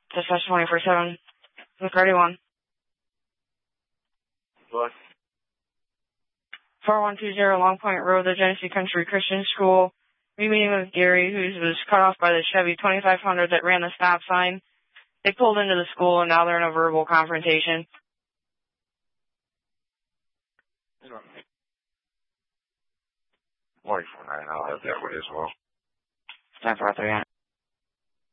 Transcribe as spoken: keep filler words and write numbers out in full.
Dispatch twenty-four seven. McCarty one. What? four one two zero Long Point Road, the Genesee Country Christian School. We meeting with Gary, who was cut off by the Chevy twenty-five hundred that ran the stop sign. They pulled into the school, and now they're in a verbal confrontation. forty-four nine, I'll have that way as well. ten four three.